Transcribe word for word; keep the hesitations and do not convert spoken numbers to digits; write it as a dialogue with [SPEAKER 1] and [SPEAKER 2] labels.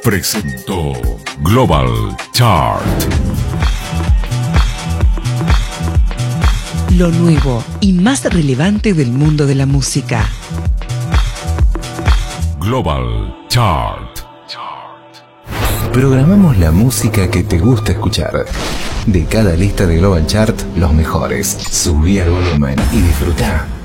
[SPEAKER 1] presentó Global Chart.
[SPEAKER 2] Lo nuevo y más relevante del mundo de la música.
[SPEAKER 1] Global Chart.
[SPEAKER 3] Programamos la música que te gusta escuchar. De cada lista de Global Chart, los mejores. Subí al volumen y disfruta.